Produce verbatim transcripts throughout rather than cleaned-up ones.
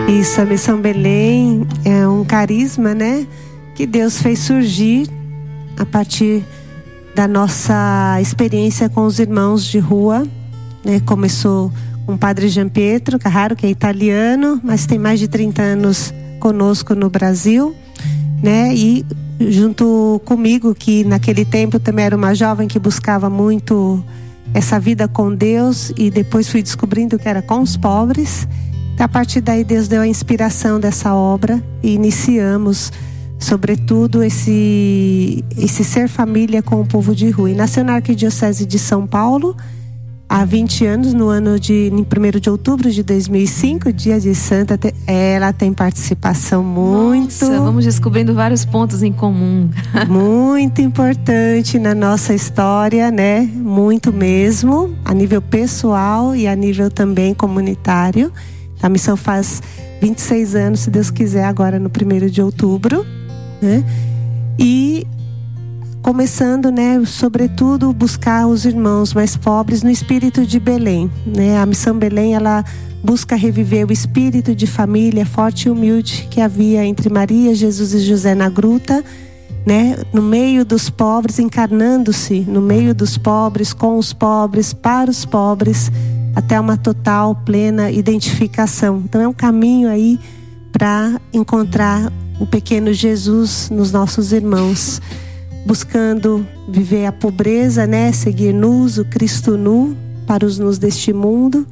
Isso, a Missão Belém é um carisma, né, que Deus fez surgir a partir da nossa experiência com os irmãos de rua, né? Começou com o padre Gian Pietro Carraro, que é italiano, mas tem mais de trinta anos conosco no Brasil, né? E junto comigo, que naquele tempo também era uma jovem que buscava muito essa vida com Deus, e depois fui descobrindo que era com os pobres. A partir daí Deus deu a inspiração dessa obra e iniciamos, sobretudo, esse, esse ser família com o povo de rua. E nasceu na Arquidiocese de São Paulo há vinte anos, no ano de em primeiro de outubro de dois mil e cinco, dia de Santa. Ela tem participação muito... Nossa, vamos descobrindo vários pontos em comum. Muito importante na nossa história, né? Muito mesmo, a nível pessoal e a nível também comunitário. A missão faz vinte e seis anos, se Deus quiser, agora no primeiro de outubro, né? E começando, né, sobretudo, buscar os irmãos mais pobres no espírito de Belém, né? A Missão Belém, ela busca reviver o espírito de família forte e humilde que havia entre Maria, Jesus e José na gruta, né? No meio dos pobres, encarnando-se no meio dos pobres, com os pobres, para os pobres, até uma total, plena identificação. Então é um caminho aí para encontrar o pequeno Jesus nos nossos irmãos, buscando viver a pobreza, né? Seguir nus, o Cristo nu, para os nus deste mundo,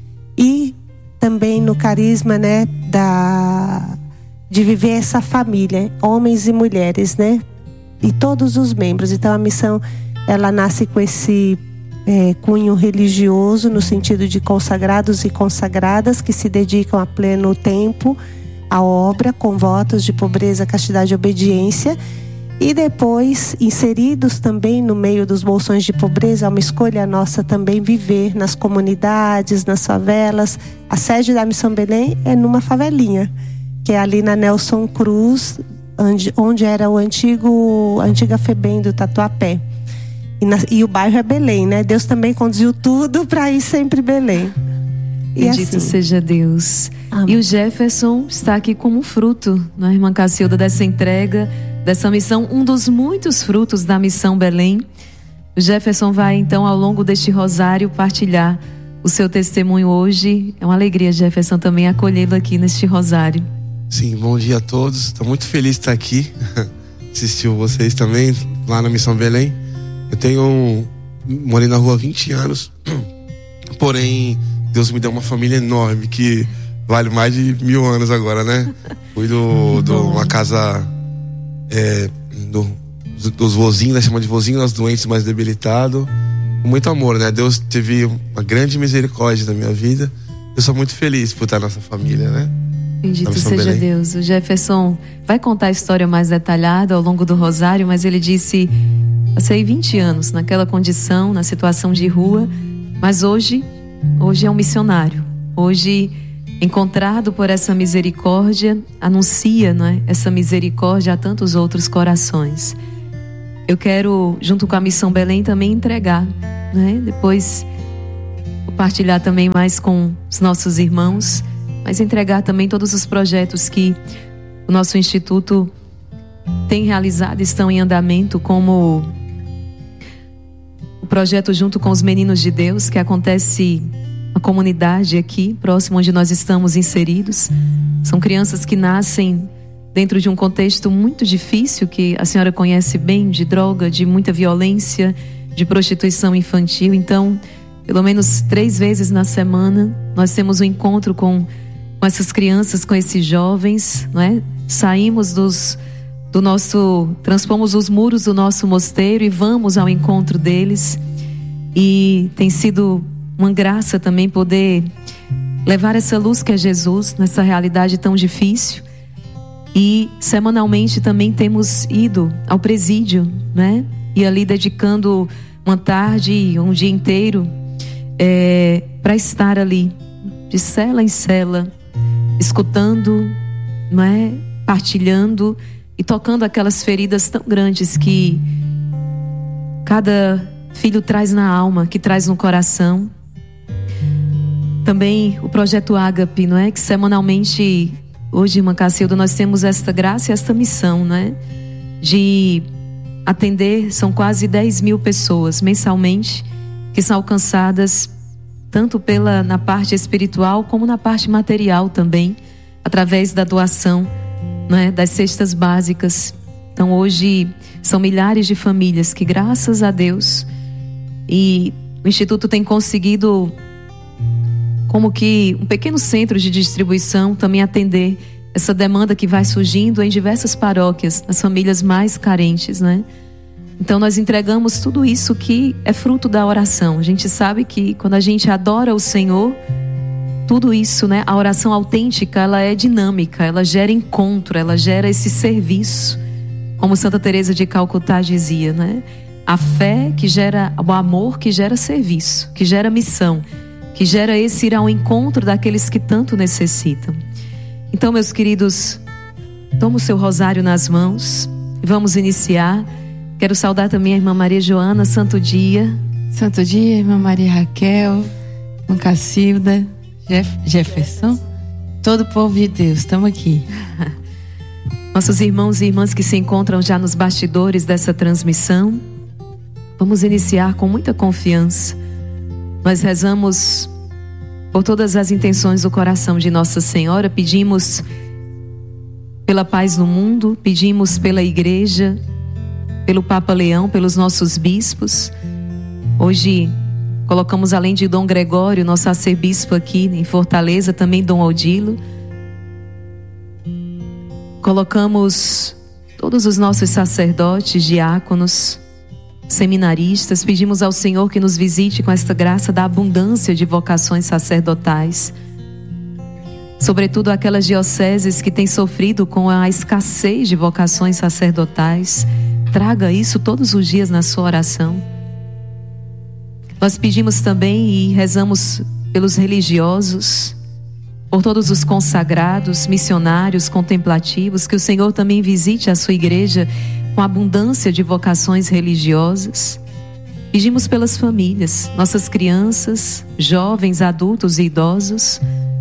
e também no carisma, né, da, de viver essa família, homens e mulheres, né? E todos os membros. Então a missão, ela nasce com esse É, cunho religioso, no sentido de consagrados e consagradas que se dedicam a pleno tempo à obra, com votos de pobreza, castidade e obediência, e depois inseridos também no meio dos bolsões de pobreza. É uma escolha nossa também viver nas comunidades, nas favelas. A sede da Missão Belém é numa favelinha, que é ali na Nelson Cruz, onde, onde era o antigo, a antiga FEBEM do Tatuapé. E, na, e o bairro é Belém, né? Deus também conduziu tudo para ir sempre Belém. E Bendito assim, seja Deus. Amém. E o Jefferson está aqui como fruto, né, irmã Cacilda, dessa entrega, dessa missão, um dos muitos frutos da Missão Belém. O Jefferson vai então, ao longo deste rosário, partilhar o seu testemunho hoje. É uma alegria, Jefferson, também acolhê-lo aqui neste rosário. Sim, bom dia a todos. Estou muito feliz de estar aqui. Assistiu vocês também lá na Missão Belém. Eu tenho, morei na rua há vinte anos, porém Deus me deu uma família enorme que vale mais de mil anos agora, né? Fui do, do uma casa é, do, dos vozinhos, nós chamamos de vozinhos, nós doentes mais debilitados, com muito amor, né? Deus teve uma grande misericórdia na minha vida. Eu sou muito feliz por estar nessa família, né? Bendito seja Belém. Deus. O Jefferson vai contar a história mais detalhada ao longo do rosário, mas ele disse: passei vinte anos naquela condição, na situação de rua, mas hoje, hoje é um missionário. Hoje, encontrado por essa misericórdia, anuncia, não é, essa misericórdia a tantos outros corações. Eu quero, junto com a Missão Belém, também entregar, né? Depois compartilhar também mais com os nossos irmãos, mas entregar também todos os projetos que o nosso Instituto tem realizado, estão em andamento, como o projeto junto com os Meninos de Deus, que acontece na comunidade aqui, próximo onde nós estamos inseridos. São crianças que nascem dentro de um contexto muito difícil, que a senhora conhece bem, de droga, de muita violência, de prostituição infantil. Então, pelo menos três vezes na semana, nós temos um encontro com, com essas crianças, com esses jovens, não é? Saímos dos... do nosso, transpomos os muros do nosso mosteiro e vamos ao encontro deles. E tem sido uma graça também poder levar essa luz que é Jesus nessa realidade tão difícil. E semanalmente também temos ido ao presídio, né? E ali dedicando uma tarde, um dia inteiro, é, para estar ali, de cela em cela, escutando, não é? Partilhando e tocando aquelas feridas tão grandes que cada filho traz na alma, que traz no coração. Também o projeto Ágape, não é? Que semanalmente, hoje, irmã Cacilda, nós temos esta graça e esta missão, não é? De atender, são quase dez mil pessoas mensalmente que são alcançadas tanto pela, na parte espiritual como na parte material também, através da doação, não é? Das cestas básicas. Então hoje são milhares de famílias que, graças a Deus, e o Instituto tem conseguido, como que um pequeno centro de distribuição, também atender essa demanda que vai surgindo em diversas paróquias, nas famílias mais carentes, né? Então nós entregamos tudo isso que é fruto da oração. A gente sabe que quando a gente adora o Senhor, tudo isso, né? A oração autêntica, ela é dinâmica, ela gera encontro, ela gera esse serviço. Como Santa Teresa de Calcutá dizia, né? A fé que gera, o amor que gera serviço, que gera missão, que gera esse ir ao encontro daqueles que tanto necessitam. Então, meus queridos, toma o seu rosário nas mãos e vamos iniciar. Quero saudar também a irmã Maria Joana. Santo dia. Santo dia, irmã Maria Raquel, irmã Cacilda, Jeff, Jefferson, todo o povo de Deus, estamos aqui. Nossos irmãos e irmãs que se encontram já nos bastidores dessa transmissão, vamos iniciar com muita confiança. Nós rezamos por todas as intenções do coração de Nossa Senhora, pedimos pela paz no mundo, pedimos pela igreja, pelo Papa Leão, pelos nossos bispos. Hoje colocamos, além de Dom Gregório, nosso arcebispo aqui em Fortaleza, também Dom Odilo. Colocamos todos os nossos sacerdotes, diáconos, seminaristas. Pedimos ao Senhor que nos visite com esta graça da abundância de vocações sacerdotais, sobretudo aquelas dioceses que têm sofrido com a escassez de vocações sacerdotais. Traga isso todos os dias na sua oração. Nós pedimos também e rezamos pelos religiosos, por todos os consagrados, missionários, contemplativos, que o Senhor também visite a sua igreja com abundância de vocações religiosas. Pedimos pelas famílias, nossas crianças, jovens, adultos e idosos.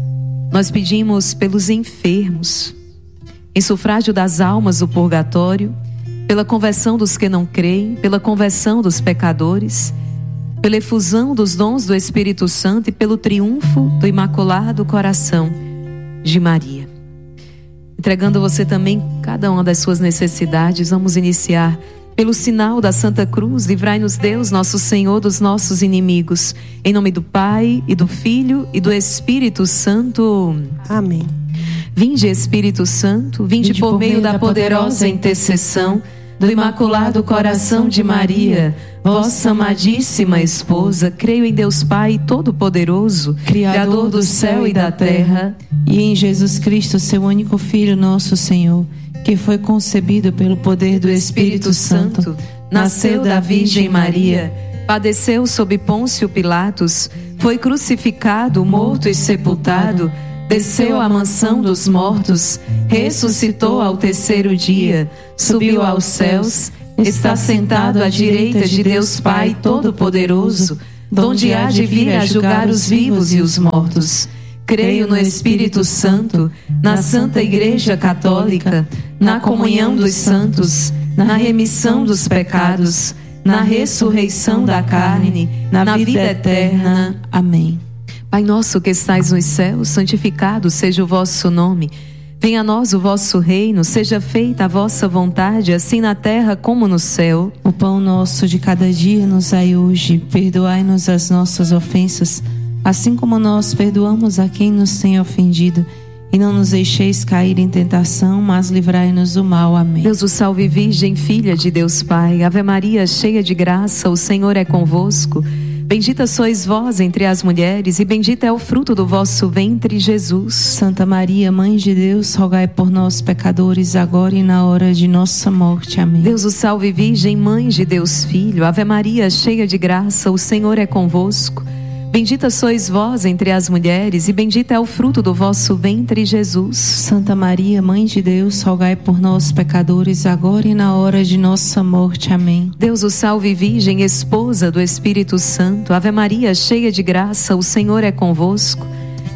Nós pedimos pelos enfermos, em sufrágio das almas do purgatório, pela conversão dos que não creem, pela conversão dos pecadores, pela efusão dos dons do Espírito Santo e pelo triunfo do Imaculado Coração de Maria. Entregando você também cada uma das suas necessidades, vamos iniciar pelo sinal da Santa Cruz. Livrai-nos Deus, nosso Senhor, dos nossos inimigos. Em nome do Pai, e do Filho, e do Espírito Santo. Amém. Vinde, Espírito Santo, vinde, vinde por, por meio da poderosa intercessão do Imaculado Coração de Maria, vossa amadíssima esposa. Creio em Deus Pai Todo-Poderoso, Criador do céu e da terra, e em Jesus Cristo, seu único Filho, nosso Senhor, que foi concebido pelo poder do Espírito Santo, nasceu da Virgem Maria, padeceu sob Pôncio Pilatos, foi crucificado, morto e sepultado, desceu à mansão dos mortos, ressuscitou ao terceiro dia, subiu aos céus, está sentado à direita de Deus Pai Todo-Poderoso, donde há de vir a julgar os vivos e os mortos. Creio no Espírito Santo, na Santa Igreja Católica, na comunhão dos santos, na remissão dos pecados, na ressurreição da carne, na vida eterna. Amém. Pai nosso que estais nos céus, santificado seja o vosso nome. Venha a nós o vosso reino, seja feita a vossa vontade, assim na terra como no céu. O pão nosso de cada dia nos dai hoje, perdoai-nos as nossas ofensas, assim como nós perdoamos a quem nos tem ofendido. E não nos deixeis cair em tentação, mas livrai-nos do mal. Amém. Deus o salve, Virgem, filha de Deus Pai. Ave Maria, cheia de graça, o Senhor é convosco. Bendita sois vós entre as mulheres, e bendito é o fruto do vosso ventre, Jesus. Santa Maria, Mãe de Deus, rogai por nós, pecadores, agora e na hora de nossa morte. Amém. Deus o salve, Virgem, Mãe de Deus Filho. Ave Maria, cheia de graça, o Senhor é convosco. Bendita sois vós entre as mulheres, e bendito é o fruto do vosso ventre, Jesus. Santa Maria, Mãe de Deus, rogai por nós, pecadores, agora e na hora de nossa morte. Amém. Deus o salve, Virgem, esposa do Espírito Santo. Ave Maria, cheia de graça, o Senhor é convosco.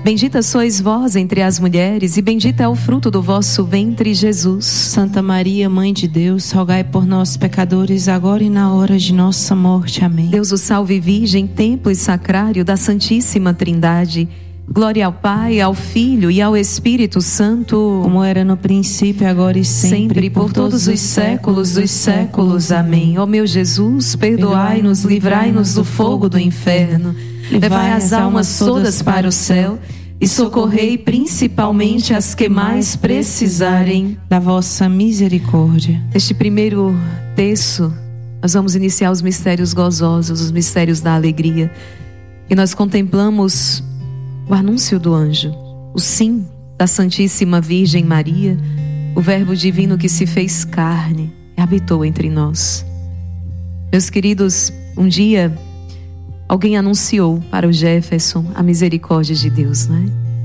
Bendita sois vós entre as mulheres, e bendito é o fruto do vosso ventre, Jesus. Santa Maria, Mãe de Deus, rogai por nós, pecadores, agora e na hora de nossa morte. Amém. Deus o salve, Virgem, templo e sacrário da Santíssima Trindade. Glória ao Pai, ao Filho e ao Espírito Santo, como era no princípio, agora e sempre, sempre por todos os séculos dos séculos. Amém. Ó meu Jesus, perdoai-nos, livrai-nos do fogo do inferno, levai as almas todas para o céu e socorrei principalmente as que mais precisarem da vossa misericórdia. Neste primeiro terço, nós vamos iniciar os mistérios gozosos, os mistérios da alegria. E nós contemplamos o anúncio do anjo, o sim da Santíssima Virgem Maria, o Verbo divino que se fez carne e habitou entre nós. Meus queridos, um dia alguém anunciou para o Jefferson a misericórdia de Deus, né?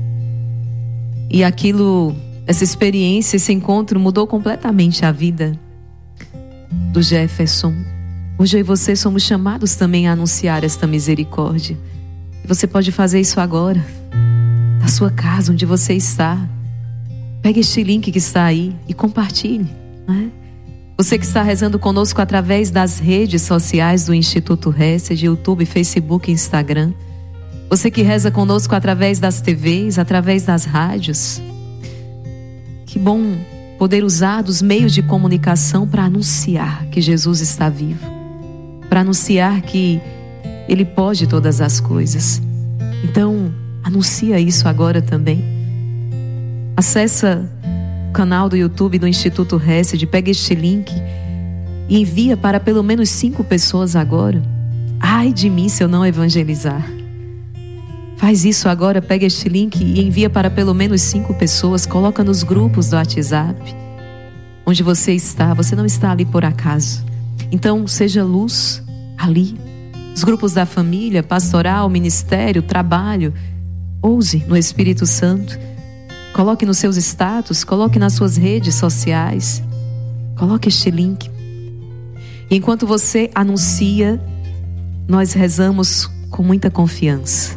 E aquilo, essa experiência, esse encontro mudou completamente a vida do Jefferson. Hoje eu e você somos chamados também a anunciar esta misericórdia. Você pode fazer isso agora, na sua casa, onde você está. Pegue este link que está aí e compartilhe, né? Você que está rezando conosco através das redes sociais do Instituto Hesed, YouTube, Facebook e Instagram. Você que reza conosco através das T Vs, através das rádios. Que bom poder usar dos meios de comunicação para anunciar que Jesus está vivo, para anunciar que Ele pode todas as coisas. Então, anuncia isso agora também. Acessa o canal do YouTube do Instituto Hesed, pega este link e envia para pelo menos cinco pessoas agora. Ai de mim se eu não evangelizar. Faz isso agora, pega este link e envia para pelo menos cinco pessoas. Coloca nos grupos do WhatsApp onde você está. Você não está ali por acaso. Então, seja luz ali. Os grupos da família, pastoral, ministério, trabalho. Ouse no Espírito Santo. Coloque nos seus status, coloque nas suas redes sociais. Coloque este link. E enquanto você anuncia, nós rezamos com muita confiança.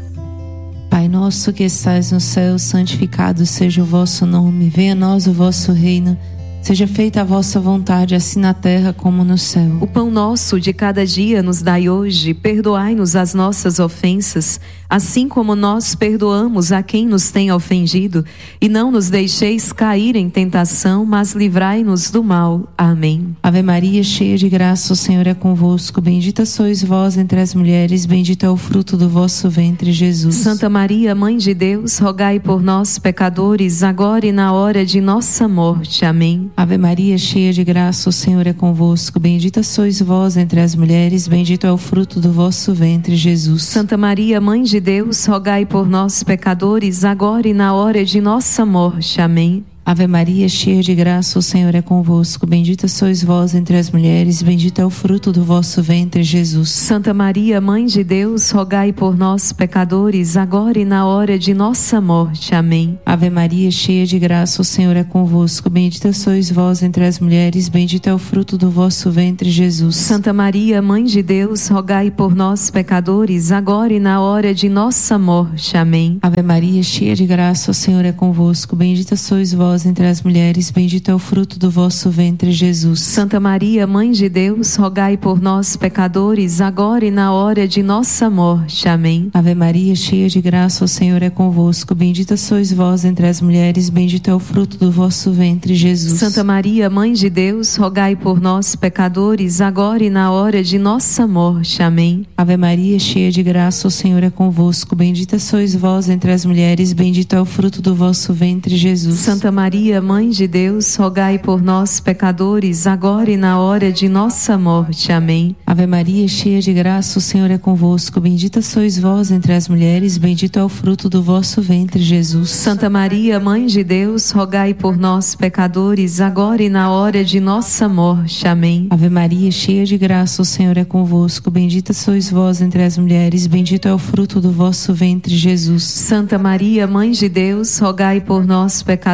Pai nosso que estais no céu, santificado seja o vosso nome. Venha a nós o vosso reino. Seja feita a vossa vontade, assim na terra como no céu. O pão nosso de cada dia nos dai hoje. Perdoai-nos as nossas ofensas, assim como nós perdoamos a quem nos tem ofendido. E não nos deixeis cair em tentação, mas livrai-nos do mal. Amém. Ave Maria, cheia de graça, o Senhor é convosco. Bendita sois vós entre as mulheres, bendito é o fruto do vosso ventre, Jesus. Santa Maria, Mãe de Deus, rogai por nós, pecadores, agora e na hora de nossa morte. Amém. Ave Maria, cheia de graça, o Senhor é convosco. Bendita sois vós entre as mulheres, bendito é o fruto do vosso ventre, Jesus. Santa Maria, Mãe de Deus, rogai por nós, pecadores, agora e na hora de nossa morte. Amém. Ave Maria, cheia de graça, o Senhor é convosco. Bendita sois vós entre as mulheres, bendito é o fruto do vosso ventre, Jesus. Santa Maria, Mãe de Deus, rogai por nós, pecadores, agora e na hora de nossa morte. Amém. Ave Maria, cheia de graça, o Senhor é convosco. Bendita sois vós entre as mulheres, bendito é o fruto do vosso ventre, Jesus. Santa Maria, Mãe de Deus, rogai por nós, pecadores, agora e na hora de nossa morte. Amém. Ave Maria, cheia de graça, o Senhor é convosco. Bendita sois vós entre as mulheres, bendito é o fruto do vosso ventre, Jesus. Santa Maria, Mãe de Deus, rogai por nós, pecadores, agora e na hora de nossa morte. Amém. Ave Maria, cheia de graça, o Senhor é convosco. Bendita sois vós entre as mulheres, bendito é o fruto do vosso ventre, Jesus. Santa Maria, Mãe de Deus, rogai por nós, pecadores, agora e na hora de nossa morte. Amém. Ave Maria, cheia de graça, o Senhor é convosco. Bendita sois vós entre as mulheres, bendito é o fruto do vosso ventre, Jesus. Santa Maria, Maria, Mãe de Deus, rogai por nós, pecadores, agora e na hora de nossa morte. Amém. Ave Maria, cheia de graça, o Senhor é convosco. Bendita sois vós entre as mulheres, bendito é o fruto do vosso ventre, Jesus. Santa Maria, Mãe de Deus, rogai por nós, pecadores, agora e na hora de nossa morte. Amém. Ave Maria, cheia de graça, o Senhor é convosco. Bendita sois vós entre as mulheres, bendito é o fruto do vosso ventre, Jesus. Santa Maria, Mãe de Deus, rogai por nós, pecadores,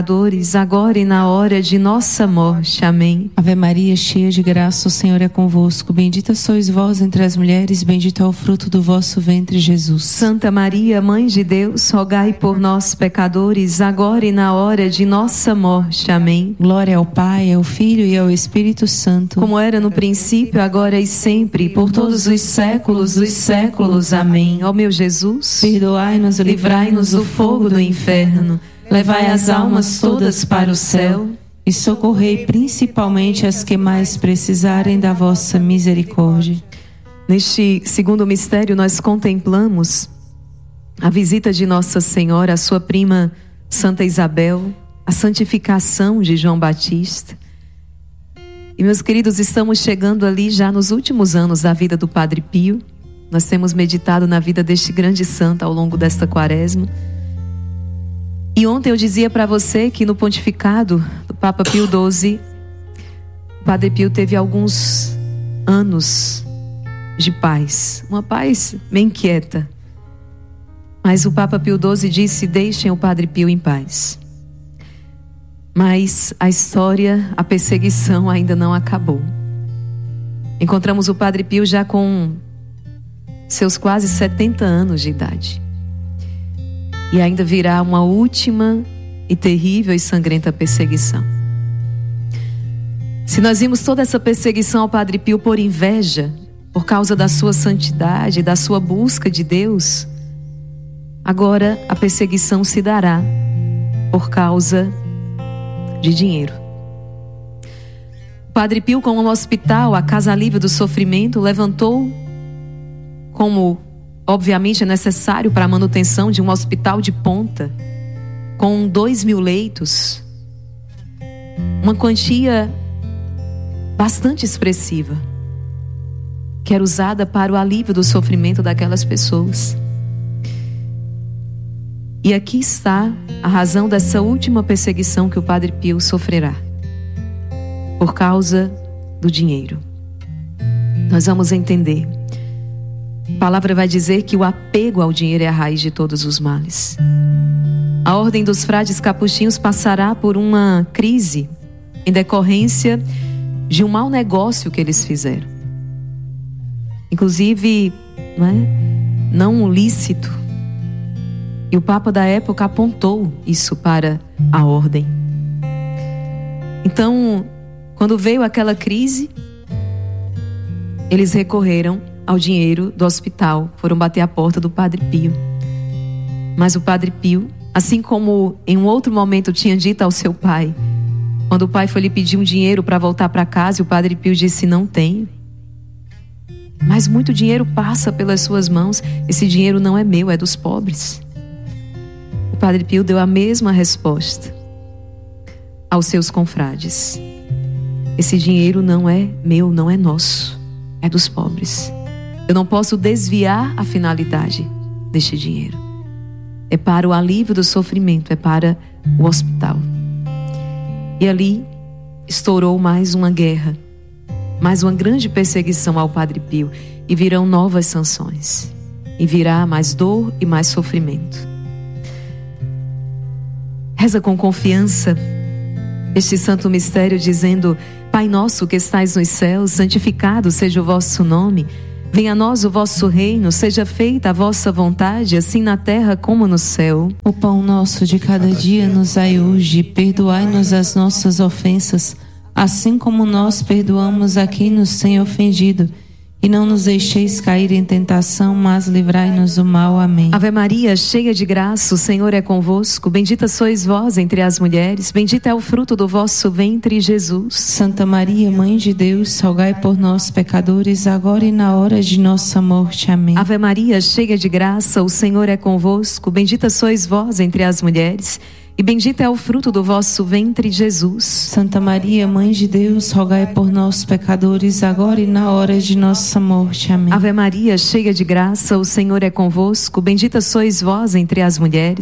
pecadores, agora e na hora de nossa morte. Amém. Ave Maria, cheia de graça, o Senhor é convosco. Bendita sois vós entre as mulheres, bendito é o fruto do vosso ventre, Jesus. Santa Maria, Mãe de Deus, rogai por nós, pecadores, agora e na hora de nossa morte. Amém. Glória ao Pai, ao Filho e ao Espírito Santo. Como era no princípio, agora e sempre, por todos os séculos dos séculos. Amém. Ó meu Jesus, perdoai-nos, livrai-nos do fogo do inferno, levai as almas todas para o céu e socorrei principalmente as que mais precisarem da vossa misericórdia. Neste segundo mistério nós contemplamos a visita de Nossa Senhora à sua prima Santa Isabel, a santificação de João Batista. E meus queridos, estamos chegando ali já nos últimos anos da vida do Padre Pio. Nós temos meditado na vida deste grande santo ao longo desta quaresma. E ontem eu dizia para você que no pontificado do Papa Pio doze, o Padre Pio teve alguns anos de paz. Uma paz bem quieta. Mas o Papa Pio doze disse: deixem o Padre Pio em paz. Mas a história, a perseguição ainda não acabou. Encontramos o Padre Pio já com seus quase setenta anos de idade. E ainda virá uma última e terrível e sangrenta perseguição. Se nós vimos toda essa perseguição ao Padre Pio por inveja, por causa da sua santidade, da sua busca de Deus, agora a perseguição se dará por causa de dinheiro. O Padre Pio, com um hospital, a Casa Alívio do Sofrimento, levantou, como obviamente é necessário para a manutenção de um hospital de ponta, com dois mil leitos, uma quantia bastante expressiva, que era usada para o alívio do sofrimento daquelas pessoas. E aqui está a razão dessa última perseguição que o Padre Pio sofrerá, por causa do dinheiro. Nós vamos entender. A palavra vai dizer que o apego ao dinheiro é a raiz de todos os males. A ordem dos frades capuchinhos passará por uma crise em decorrência de um mau negócio que eles fizeram. Inclusive, não é? Não lícito. E o Papa da época apontou isso para a ordem. Então, quando veio aquela crise, eles recorreram ao dinheiro do hospital, foram bater a porta do Padre Pio. Mas o Padre Pio, assim como em um outro momento tinha dito ao seu pai, quando o pai foi lhe pedir um dinheiro para voltar para casa, e o Padre Pio disse: não tenho. Mas muito dinheiro passa pelas suas mãos, esse dinheiro não é meu, é dos pobres. O Padre Pio deu a mesma resposta aos seus confrades: esse dinheiro não é meu, não é nosso, é dos pobres. Eu não posso desviar a finalidade deste dinheiro. É para o alívio do sofrimento, é para o hospital. E ali estourou mais uma guerra, mais uma grande perseguição ao Padre Pio. E virão novas sanções. E virá mais dor e mais sofrimento. Reza com confiança este santo mistério dizendo: Pai nosso que estais nos céus, santificado seja o vosso nome. Venha a nós o vosso reino, seja feita a vossa vontade, assim na terra como no céu. O pão nosso de cada dia nos dai hoje, perdoai-nos as nossas ofensas, assim como nós perdoamos a quem nos tem ofendido. E não nos deixeis cair em tentação, mas livrai-nos do mal. Amém. Ave Maria, cheia de graça, o Senhor é convosco. Bendita sois vós entre as mulheres, bendito é o fruto do vosso ventre, Jesus. Santa Maria, Mãe de Deus, rogai por nós, pecadores, agora e na hora de nossa morte. Amém. Ave Maria, cheia de graça, o Senhor é convosco. Bendita sois vós entre as mulheres, e bendito é o fruto do vosso ventre, Jesus. Santa Maria, Mãe de Deus, rogai por nós, pecadores, agora e na hora de nossa morte. Amém. Ave Maria, cheia de graça, o Senhor é convosco. Bendita sois vós entre as mulheres,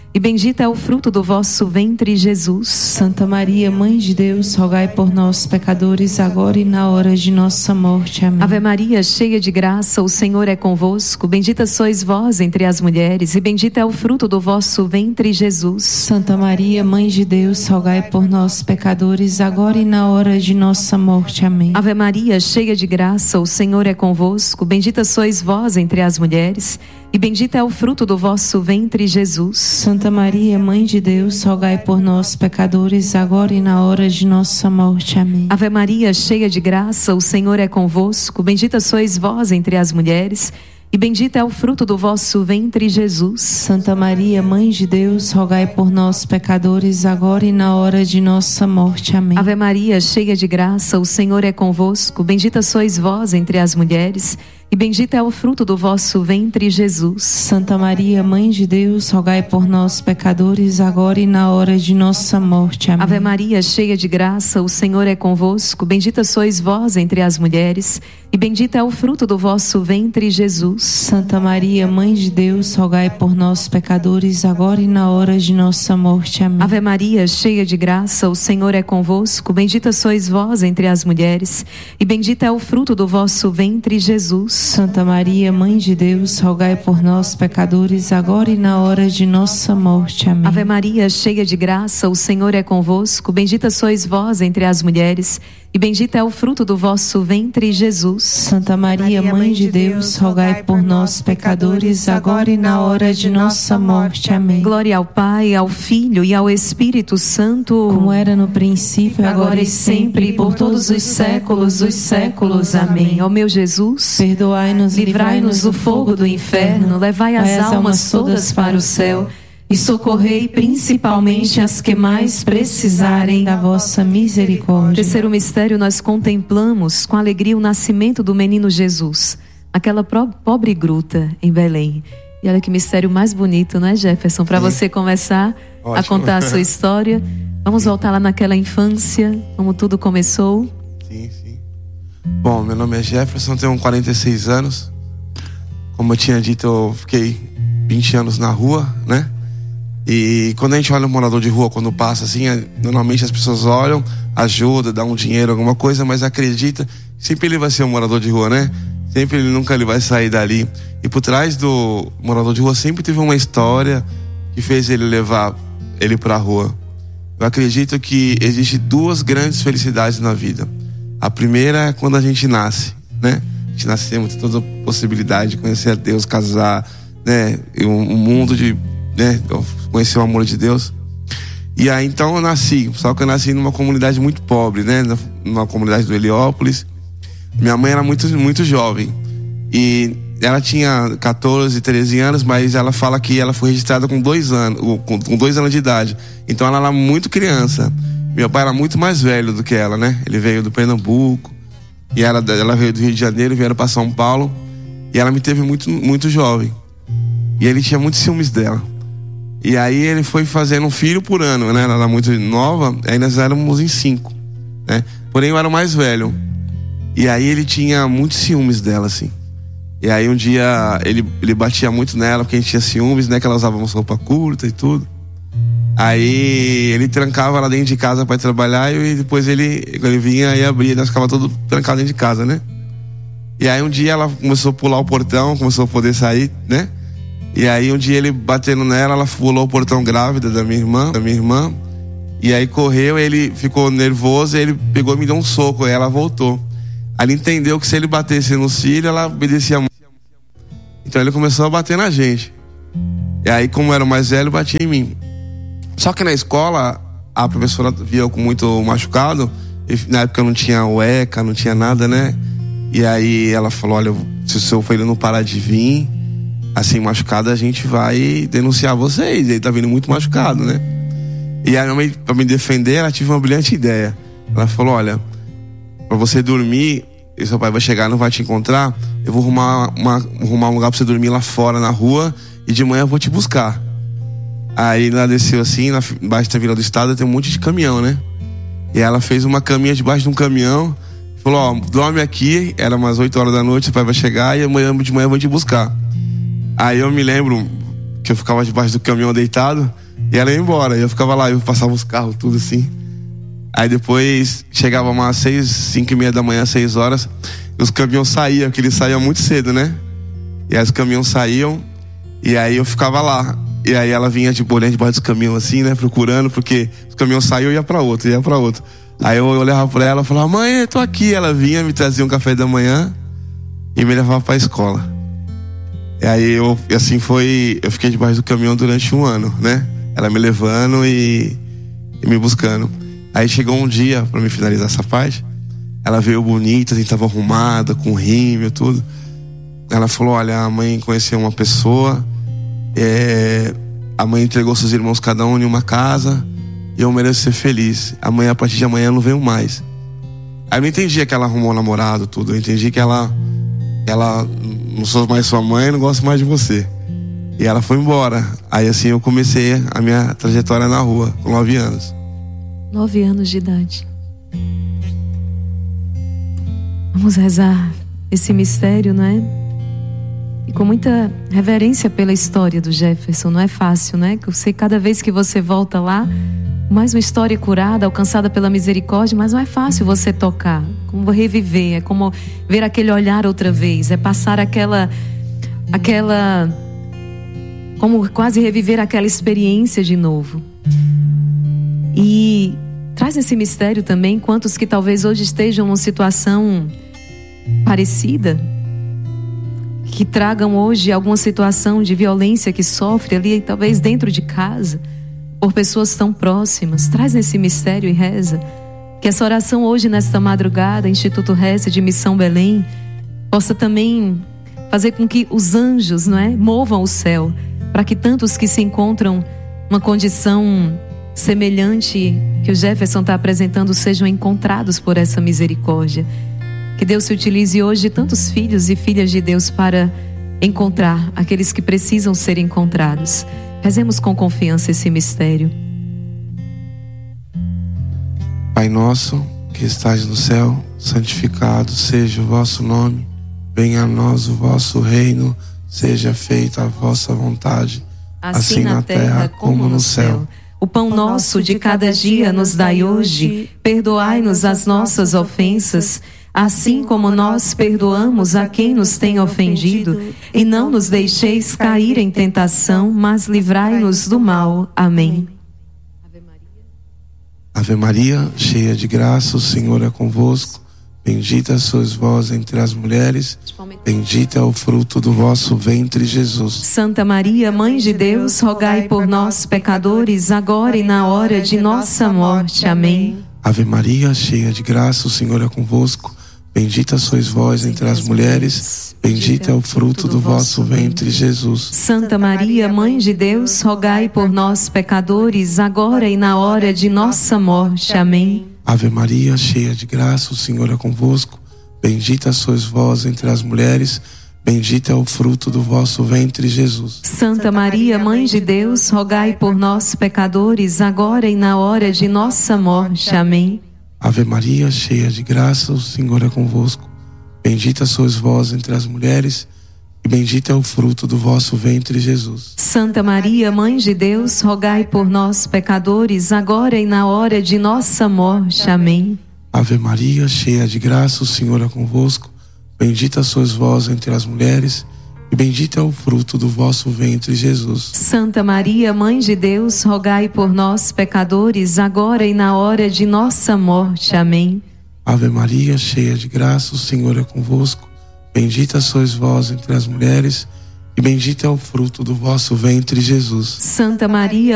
e bendito é o fruto do vosso ventre, Jesus. Santa Maria, Mãe de Deus, rogai por nós, pecadores, agora e na hora de nossa morte. Amém. Ave Maria, cheia de graça, o Senhor é convosco. Bendita sois vós entre as mulheres, e bendito é o fruto do vosso ventre, Jesus. Santa Maria, Mãe de Deus, rogai por nós, pecadores, agora e na hora de nossa morte. Amém. Ave Maria, cheia de graça, o Senhor é convosco. Bendita sois vós entre as mulheres, e bendito é o fruto do vosso ventre, Jesus. Santa Maria, Mãe de Deus, rogai por nós, pecadores, agora e na hora de nossa morte. Amém. Ave Maria, cheia de graça, o Senhor é convosco. Bendita sois vós entre as mulheres, e bendito é o fruto do vosso ventre, Jesus. Santa Maria, Mãe de Deus, rogai por nós, pecadores, agora e na hora de nossa morte. Amém. Ave Maria, cheia de graça, o Senhor é convosco. Bendita sois vós entre as mulheres, e bendito é o fruto do vosso ventre, Jesus. Santa Maria, Mãe de Deus, rogai por nós, pecadores, agora e na hora de nossa morte. Amém. Ave Maria, cheia de graça, o Senhor é convosco. Bendita sois vós entre as mulheres, e bendito é o fruto do vosso ventre, Jesus. Santa Maria, Mãe de Deus, rogai por nós, pecadores, agora e na hora de nossa morte. Amém. Ave Maria, cheia de graça, o Senhor é convosco. Bendita sois vós entre as mulheres, e bendito é o fruto do vosso ventre, Jesus. Santa Maria, Mãe de Deus, rogai por nós, pecadores, agora e na hora de nossa morte. Amém. Ave Maria, cheia de graça, o Senhor é convosco. Bendita sois vós entre as mulheres, e bendito é o fruto do vosso ventre, Jesus. Santa Maria, Mãe de Deus, rogai por nós, pecadores, agora e na hora de nossa morte. Amém. Glória ao Pai, ao Filho e ao Espírito Santo, como era no princípio, agora e sempre, e por todos os séculos dos séculos. Amém. Ó meu Jesus, perdoai-nos, livrai-nos do fogo do inferno, levai as almas todas para o céu, e socorrei principalmente as que mais precisarem da vossa misericórdia. Terceiro mistério, nós contemplamos com alegria o nascimento do menino Jesus, aquela pobre gruta em Belém. E olha que mistério mais bonito, não é, Jefferson? Para você começar Ótimo. a contar a sua história. Vamos voltar lá naquela infância, como tudo começou. Sim, sim. Bom, meu nome é Jefferson, tenho quarenta e seis anos. Como eu tinha dito, eu fiquei vinte anos na rua, né? E quando a gente olha um morador de rua, quando passa assim, normalmente as pessoas olham, ajudam, dão um dinheiro, alguma coisa, mas acredita, sempre ele vai ser um morador de rua, né? Sempre ele nunca ele vai sair dali. E por trás do morador de rua sempre teve uma história que fez ele levar ele pra rua. Eu acredito que existe duas grandes felicidades na vida. A primeira é quando a gente nasce, né? A gente nascemos, tem toda a possibilidade de conhecer a Deus, casar, né? E um, um mundo de, né? Conhecer o amor de Deus. E aí então eu nasci, só que eu nasci numa comunidade muito pobre, né? Numa comunidade do Heliópolis. Minha mãe era muito, muito jovem. E ela tinha catorze, treze anos, mas ela fala que ela foi registrada com dois anos, com, com dois anos de idade. Então ela era muito criança. Meu pai era muito mais velho do que ela, né? Ele veio do Pernambuco, e ela, ela veio do Rio de Janeiro, vieram para São Paulo. E ela me teve muito, muito jovem. E ele tinha muitos ciúmes dela. E aí ele foi fazendo um filho por ano, né? Ela era muito nova, aí nós éramos em cinco, né? Porém eu era o mais velho. E aí ele tinha muitos ciúmes dela, assim. E aí um dia ele, ele batia muito nela, porque a gente tinha ciúmes, né? Que ela usava uma roupa curta e tudo. Aí ele trancava ela dentro de casa para trabalhar, e depois ele, quando ele vinha e abria, nós ficava todo trancado dentro de casa, né? E aí um dia ela começou a pular o portão, começou a poder sair, né? E aí um dia ele batendo nela, ela pulou o portão grávida da minha irmã, da minha irmã. E aí correu, ele ficou nervoso, ele pegou e me deu um soco, e ela voltou. Aí ele entendeu que se ele batesse nos filhos, ela obedecia muito. Então ele começou a bater na gente. E aí, como eu era o mais velho, batia em mim. Só que na escola, a professora via eu com muito machucado. E na época não tinha U E C A, não tinha nada, né? E aí ela falou, olha, se o seu filho não parar de vir assim machucado, a gente vai denunciar vocês. Ele tá vindo muito machucado, né? E aí, pra me defender, ela tive uma brilhante ideia. Ela falou, olha, pra você dormir, e seu pai vai chegar e não vai te encontrar, eu vou arrumar, uma, arrumar um lugar pra você dormir lá fora, na rua, e de manhã eu vou te buscar. Aí ela desceu assim, na, embaixo da Vila do Estado tem um monte de caminhão, né? E ela fez uma caminha debaixo de um caminhão, falou, ó, dorme aqui, era umas oito horas da noite, seu pai vai chegar, e amanhã de manhã eu vou te buscar. Aí eu me lembro que eu ficava debaixo do caminhão deitado, e ela ia embora. E eu ficava lá, eu passava os carros, tudo assim. Aí depois chegava umas seis, cinco e meia da manhã, seis horas, e os caminhões saíam, porque eles saíam muito cedo, né? E aí os caminhões saíam, e aí eu ficava lá. E aí ela vinha de olhando debaixo dos caminhões assim, né? Procurando, porque os caminhões saíam e ia pra outro, ia pra outro. Aí eu olhava pra ela e falava, mãe, eu tô aqui. Ela vinha, me trazia um café da manhã e me levava pra escola. E aí eu, assim foi, eu fiquei debaixo do caminhão durante um ano, né? Ela me levando e, e me buscando. Aí chegou um dia, pra me finalizar essa parte, ela veio bonita, assim, tava arrumada, com rímel, tudo. Ela falou, olha, a mãe conheceu uma pessoa, é, a mãe entregou seus irmãos cada um em uma casa, e eu mereço ser feliz. Amanhã, a partir de amanhã, eu não venho mais. Aí eu não entendia que ela arrumou um namorado, tudo. Eu entendi que ela, ela, não sou mais sua mãe, não gosto mais de você. E ela foi embora. Aí assim eu comecei a minha trajetória na rua, com nove anos. Nove anos de idade. Vamos rezar esse mistério, não é? E com muita reverência pela história do Jefferson. Não é fácil, né? Eu sei que cada vez que você volta lá, mais uma história curada, alcançada pela misericórdia, mas não é fácil você tocar. Como reviver, é como ver aquele olhar outra vez, é passar aquela, aquela, como quase reviver aquela experiência de novo. E traz esse mistério também, quantos que talvez hoje estejam numa situação parecida, que tragam hoje alguma situação de violência que sofre ali, talvez dentro de casa, por pessoas tão próximas. Traz esse mistério e reza. Que essa oração hoje, nesta madrugada, Instituto Reza de Missão Belém, possa também fazer com que os anjos, não é, movam o céu, para que tantos que se encontram numa condição semelhante que o Jefferson está apresentando sejam encontrados por essa misericórdia. Que Deus se utilize hoje de tantos filhos e filhas de Deus para encontrar aqueles que precisam ser encontrados. Rezemos com confiança esse mistério. Pai nosso, que estás no céu, santificado seja o vosso nome. Venha a nós o vosso reino, seja feita a vossa vontade, assim, assim na terra como no céu. O pão nosso de cada dia nos dai hoje, perdoai-nos as nossas ofensas, assim como nós perdoamos a quem nos tem ofendido, e não nos deixeis cair em tentação, mas livrai-nos do mal. Amém. Ave Maria, cheia de graça, o Senhor é convosco. Bendita sois vós entre as mulheres, bendito é o fruto do vosso ventre, Jesus. Santa Maria, Mãe de Deus, rogai por nós, pecadores, agora e na hora de nossa morte. Amém. Ave Maria, cheia de graça, o Senhor é convosco. Bendita sois vós entre as mulheres, bendito é o fruto do vosso ventre, Jesus. Santa Maria, Mãe de Deus, rogai por nós, pecadores, agora e na hora de nossa morte. Amém. Ave Maria, cheia de graça, o Senhor é convosco. Bendita sois vós entre as mulheres, bendito é o fruto do vosso ventre, Jesus. Santa Maria, Mãe de Deus, rogai por nós, pecadores, agora e na hora de nossa morte. Amém. Ave Maria, cheia de graça, o Senhor é convosco. Bendita sois vós entre as mulheres, e bendito é o fruto do vosso ventre, Jesus. Santa Maria, Mãe de Deus, rogai por nós, pecadores, agora e na hora de nossa morte. Amém. Ave Maria, cheia de graça, o Senhor é convosco. Bendita sois vós entre as mulheres, e bendito é o fruto do vosso ventre, Jesus. Santa Maria, Mãe de Deus, rogai por nós, pecadores, agora e na hora de nossa morte. Amém. Ave Maria, cheia de graça, o Senhor é convosco. Bendita sois vós entre as mulheres, e bendito é o fruto do vosso ventre, Jesus. Santa Maria,